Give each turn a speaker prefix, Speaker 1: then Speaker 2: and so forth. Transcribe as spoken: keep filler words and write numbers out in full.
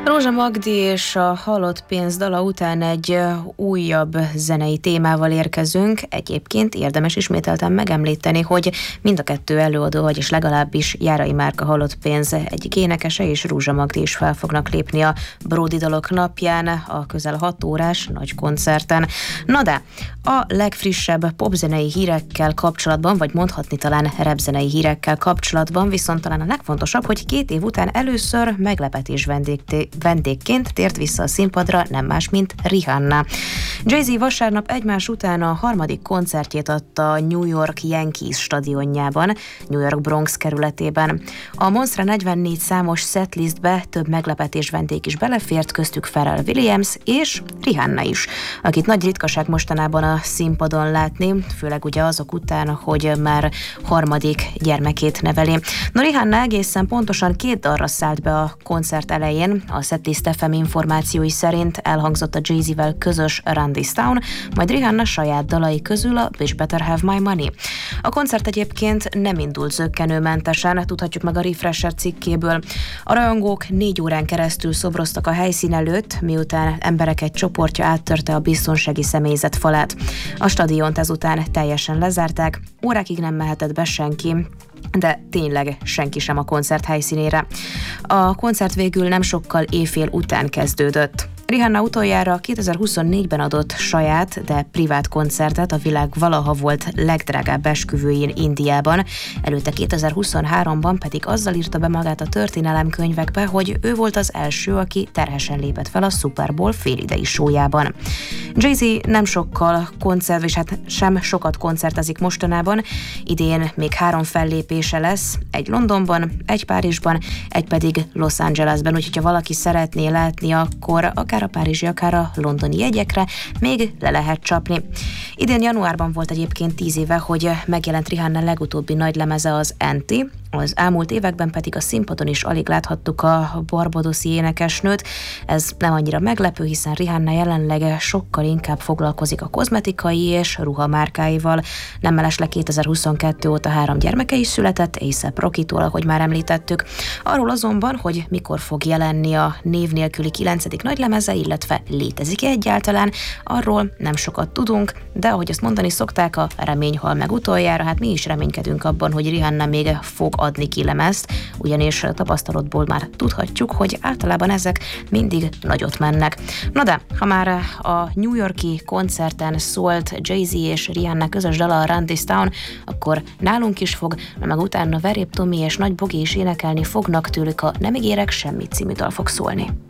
Speaker 1: Rózsa Magdi és a Halott pénz dala után egy újabb zenei témával érkezünk. Egyébként érdemes ismételten megemlíteni, hogy mind a kettő előadó, vagyis legalábbis Járai Márka Halott pénz egyik énekese és Rózsa Magdi is fel fognak lépni a Bródi Dalok napján a közel hat órás nagy koncerten. Na de, a legfrissebb popzenei hírekkel kapcsolatban, vagy mondhatni talán rapzenei hírekkel kapcsolatban, viszont talán a legfontosabb, hogy két év után először meglepetés vendég vendégként tért vissza a színpadra nem más, mint Rihanna. Jay-Z vasárnap egymás után a harmadik koncertjét adta a New York Yankees stadionjában, New York Bronx kerületében. A Monster negyvennégy számos setlistbe több meglepetés vendég is belefért, köztük Pharrell Williams és Rihanna is, akit nagy ritkaság mostanában a színpadon látni, főleg ugye azok után, hogy már harmadik gyermekét neveli. No, Rihanna egészen pontosan két dalra szállt be a koncert elején. A Setlist ef em információi szerint elhangzott a Jay-Z-vel közös Run This Town, majd Rihanna saját dalai közül a Bitch Better Have My Money. A koncert egyébként nem indult zökkenőmentesen, tudhatjuk meg a Refresher cikkéből. A rajongók négy órán keresztül szobroztak a helyszín előtt, miután emberek egy csoportja áttörte a biztonsági személyzet falát. A stadiont ezután teljesen lezárták, órákig nem mehetett be senki, de tényleg senki sem a koncert helyszínére. A koncert végül nem sokkal éjfél után kezdődött. Rihanna utoljára kétezer-huszonnégyben adott saját, de privát koncertet a világ valaha volt legdrágább esküvőjén Indiában, előtte kétezer-huszonháromban pedig azzal írta be magát a történelemkönyvekbe, hogy ő volt az első, aki terhesen lépett fel a Super Bowl félidei showyában. Jay-Z nem sokkal koncert, és hát sem sokat koncertezik mostanában, idén még három fellépése lesz, egy Londonban, egy Párizsban, egy pedig Los Angelesben, úgyhogy ha valaki szeretné látni, akkor akár a párizsi, akár a londoni jegyekre még le lehet csapni. Idén januárban volt egyébként tíz éve, hogy megjelent Rihanna legutóbbi nagy lemeze, az Anti, az elmúlt években pedig a színpadon is alig láthattuk a barbadoszi énekesnőt. Ez nem annyira meglepő, hiszen Rihanna jelenleg sokkal inkább foglalkozik a kozmetikai és ruhamárkáival. Nem mellesleg kétezer-huszonkettő óta három gyermeke is született, A$áp Rockitól, ahogy már említettük. Arról azonban, hogy mikor fog jelenni a név nélküli kilencedik nagylemeze, illetve létezik-e egyáltalán, arról nem sokat tudunk, de ahogy azt mondani szokták, a remény hal meg utoljára, hát mi is reménykedünk abban, hogy Rihanna még fog adni ki lemezt, ugyanis tapasztalatból már tudhatjuk, hogy általában ezek mindig nagyot mennek. Na de, ha már a New York-i koncerten szólt Jay-Z és Rihanna közös dala, a Run This Town, akkor nálunk is fog, meg utána Veréb Tomi és Nagy Bogi is énekelni fognak, tőlük a Nem ígérek semmit című dal fog szólni.